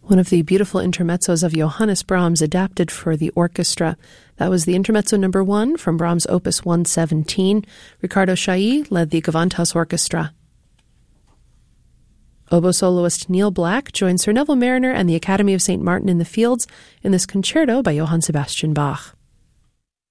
One of the beautiful intermezzos of Johannes Brahms adapted for the orchestra. That was the intermezzo number 1 from Brahms' Opus 117. Ricardo Chailly led the Gewandhaus Orchestra. Oboe soloist Neil Black joined Sir Neville Marriner and the Academy of St. Martin in the Fields in this concerto by Johann Sebastian Bach.